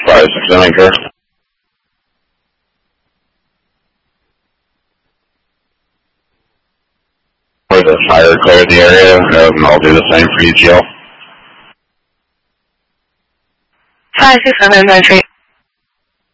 5-6 anchor. For the fire clear the area, and I'll do the same for ETL. 5-6 entry.